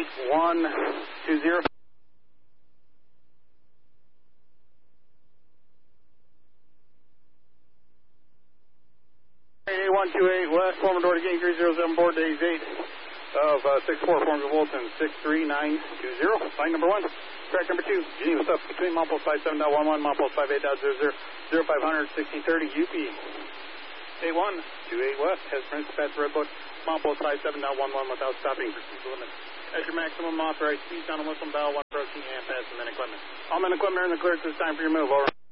8120. A128 West, former door to gain 307 board, days 8 of 64, forms of Wilton 63920. Line number 1, track number 2, Geneva Sub between Montpulse 57.11, Montpulse 58.00, 0500 1630 UP. A128 West has Prince past Red Book, Montpulse 57.11 without stopping. Proceed to limit. As your maximum authorized speed on a whistle bell, 1 approaching and passing men equipment. All men equipment are in the clear at this time for your move. Over.